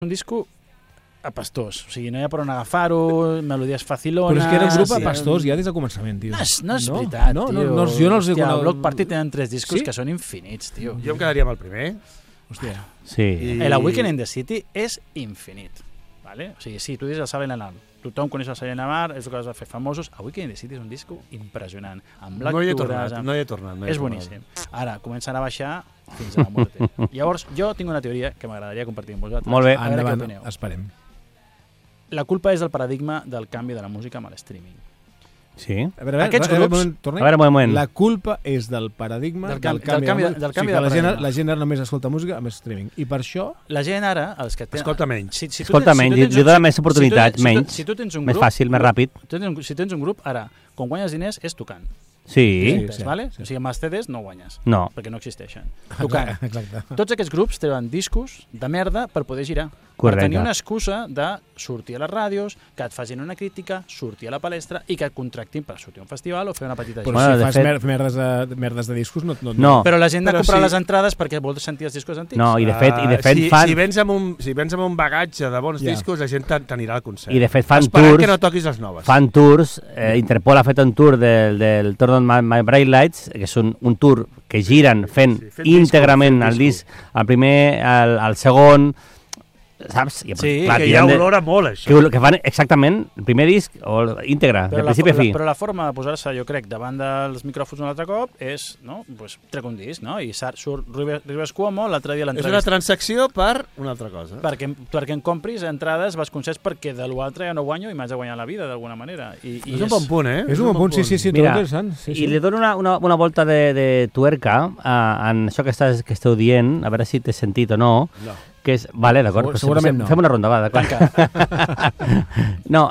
un disco apastós, o sigui, no hi ha per on agafar-ho, melodies facilones... Però és que era un grup apastós ja des del començament, tio. No és veritat, tio. Jo no els he conegut. El Bloc Party tenen 3 discos que són infinits, tio. Jo em quedaria amb el primer. Hòstia. Sí. El Weekend in the City és infinit, vale? O sigui, sí, tu dius el Silent Alarm, tothom coneix el Silent Alarm, és el que els va fer famosos. El Weekend in the City és un disco impressionant, amb lectures... No hi he tornat. És boníssim. Ara, començarà a baixar fins a la muerte. Llavors, jo tinc una teoria que m'agradaria compartir amb vosaltres. Molt bé. Endavant, esperem. La culpa és del paradigma del canvi de la música amb l'streaming. Sí. A veure, Aquests grups... A veure, un moment. La culpa és del paradigma del canvi de paradigma. La gent ara només escolta música amb streaming. I per això... La gent ara, els que tenen... Escolta menys. Escolta menys, li dona més oportunitats, menys. Si tu tens un grup... Més fàcil, més ràpid. Si tens un grup, ara, quan guanyes diners és tocant. Sí. Vale? O sigui, amb els CDs no guanyes. No. Perquè no existeixen. Tocant. Exacte. Tots aquests grups treuen discos de merda per poder girar. Correcte. Per tenir una excusa de sortir a les ràdios, que et facin una crítica, sortir a la palestra i que et contractin per sortir a un festival o fer una petita gira. Però si fas merdes de discos no. Però la gent ha de comprar les entrades perquè vol sentir els discos antics. No, i de fet fan... Si vens amb un bagatge de bons discos, la gent t'anirà al concert. I de fet fan esperant tours... que no toquis les noves. Fan tours, Interpol ha fet un tour del Turn on My Bright Lights, que és un tour que giren fent íntegrament el disc, el primer, el segon... saps? I, clar, que hi ha olor a molt, això. Que fan exactament el primer disc o íntegre, de principi a fi. Però la forma de posar-se, jo crec, davant dels micròfons un altre cop és, no? Pues, trec un disc, no? I surt Rivers Cuomo, l'altre dia l'entrevista... És una transacció per una altra cosa. Perquè em compris entrades, vas concerts, perquè de l'altre ja no guanyo i m'haig de guanyar la vida, d'alguna manera. És un bon punt, eh? És un bon punt, sí, mira, i li dono una volta de tuerca en això que esteu dient, a veure si t'he sentit o no. No. Que és... Vale, d'acord. Segurament no. Fem una ronda, va, d'acord. No,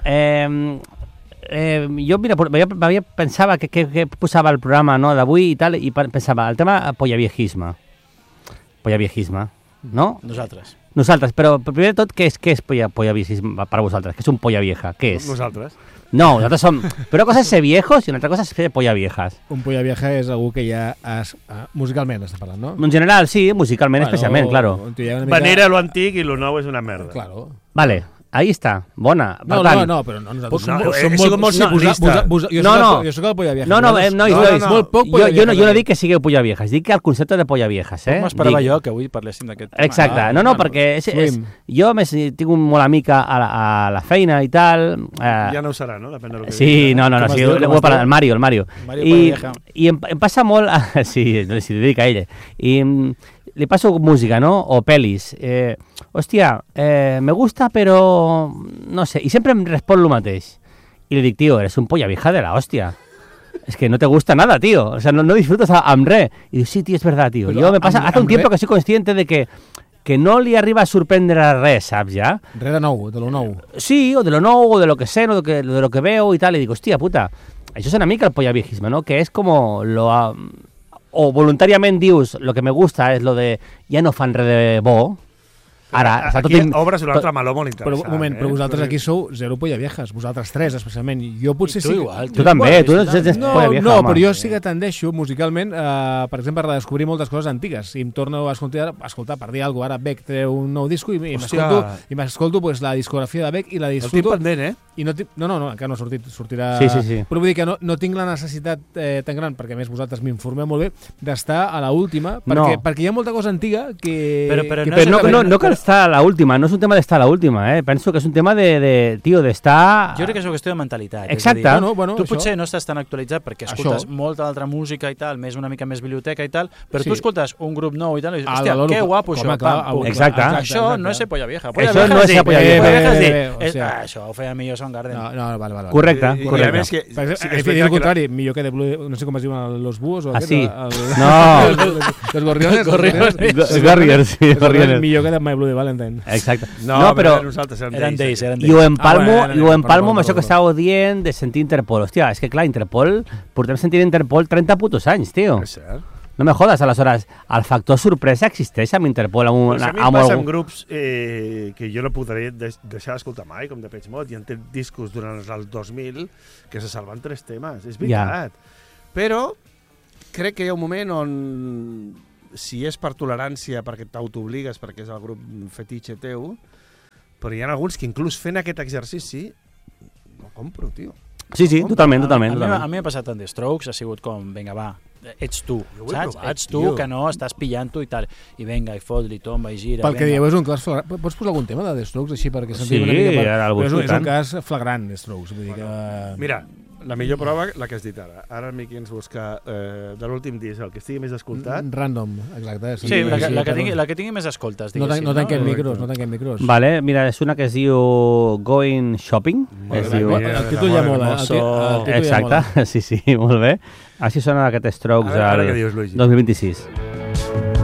jo, mira, pensava que posava el programa d'avui i tal, i pensava, el tema pollaviejisme. Pollaviejisme, no? Nosaltres, però primer de tot, què és pollaviejisme per a vosaltres? Què és un polla vieja? Què és? Nosaltres. No, nosaltres som... Però una cosa és ser viejos i una altra cosa és ser polla viejas. Un polla vieja és algú que ja musicalment està parlant, no? En general, sí, musicalment especialment, claro. Venera lo antic i lo nou és una merda. Claro. Vale. Ahí està, bona. No, però no, nosaltres som molt simplistes. Jo soc el polla vieja. No, molt poc polla vieja. Jo no dic que sigueu polla viejas, dic que el concepte de polla viejas, eh? M'esperava jo que avui parléssim d'aquest tema. Exacte, no, perquè jo més tinc un molt amic a la feina i tal. Ja no ho serà, no? Depèn del que sí, no, sí, ho he parlat, el Mario. I em passa molt... Sí, si t'ho dic a ella. I li passo música, ¿no? O pelis. Hòstia, me gusta, però no sé. I sempre em respon lo mateix. I li dic, tio, eres un polla vieja de la hòstia. Es que no te gusta nada, tío. O sea, no disfrutas amb res. I diu, sí, tío, es verdad, tío. Yo me pasa hace un tiempo que soy consciente de que no li arriba a sorprendre res, saps, ja? Res de nou, de lo nou. Sí, o de lo nou, o de lo que sé, o de lo que veo y tal. I dic, hòstia, puta, això és una mica el pollaviejisme, ¿no? Que és com lo... o voluntàriament dius, lo que me gusta és lo de ja no fan res de bo. Ara, aquí obres un altre meló molt interessant. Però un moment, però vosaltres aquí sou zero polla viejas, vosaltres tres especialment. Jo potser sí. Tu també, tu ets polla vieja. No, però jo sí que tendeixo musicalment, per exemple, a redescobrir moltes coses antigues. I em torno a escoltar per dir alguna cosa. Ara Beck treu un nou disco i m'escolto la discografia de Beck i la disfruto. El tinc pendent, eh? No, encara no ha sortit, sortirà... Sí. Però vull dir que no tinc la necessitat tan gran, perquè a més vosaltres m'informeu molt bé, d'estar a l'última, perquè hi ha molta cosa antiga que... Però no cal estar a la última, no és un tema d'estar a la última, penso que és un tema d'estar... Jo crec que és una qüestió de mentalitat. Exacte. Tu potser no estàs tan actualitzat perquè escoltes molta altra música i tal, una mica més biblioteca i tal, però tu escoltes un grup nou i tal, i dius, hòstia, que guapo això. Exacte. Això no és ser polla vieja. Això no és ser polla vieja. Això ho feia millor Soundgarden. No, vale. Correcte. És el contrari, millor que de Blue, no sé com es diuen los búhos o sí. No. Los gorriones. Gorriones. Millor que de My Bloody Valentine. Exacte. No, però eren d'ells. I ho empalmo amb això que estàveu dient de sentir Interpol. Hòstia, és que clar, Interpol, portem sentint Interpol 30 putos anys, tio. És cert. No me jodes, aleshores, el factor sorpresa existeix amb Interpol? A mi em passa amb grups que jo no podré deixar d'escoltar mai, com Depeche Mode, i han tret discos durant el 2000 que se salven 3 temes, és veritat. Però crec que hi ha un moment on, si és per tolerància, perquè t'autobligues, perquè és el grup fetitxe teu, però hi ha alguns que inclús fent aquest exercici no compro, tio. Sí, totalment. A mi m'ha passat amb The Strokes, ha sigut com, vinga, va, ets tu, saps? Ets tu, que no estàs pillant-ho i tal. I vinga, i fot-li, tomba, i gira. Pel que dieu, és un cas flagrant. Pots posar algun tema de The Strokes, així, perquè sentim una mica... Però és un cas flagrant, The Strokes. Vull dir que... Mira, la millor prova, la que has dit ara. Ara el Miqui ens busca de l'últim disc, el que estigui més escoltat. Random, exacte. Sí, la que tingui més escoltes, diguéssim. No tanquem micros. Vale, mira, és una que es diu Going Shopping. El títol ja mola. Exacte, sí, molt bé. Així sona aquest Strokes al 2026.